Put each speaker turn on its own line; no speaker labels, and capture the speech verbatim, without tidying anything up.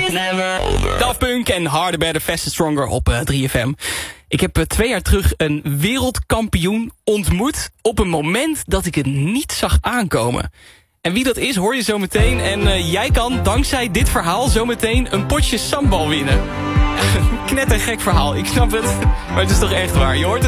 Daft Punk en Harder, Better, Faster, Stronger op uh, drie F M. Ik heb uh, twee jaar terug een wereldkampioen ontmoet op een moment dat ik het niet zag aankomen. En wie dat is, hoor je zo meteen. En uh, jij kan dankzij dit verhaal zometeen een potje sambal winnen. Knettergek verhaal, ik snap het. Maar het is toch echt waar. Je hoort het